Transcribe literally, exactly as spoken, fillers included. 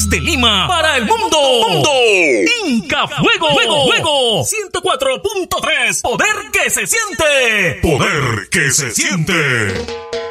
desde Lima para el mundo. Mundo. Inca Fuego. Fuego. Fuego. ciento cuatro punto tres. Poder que se siente. Poder que se siente.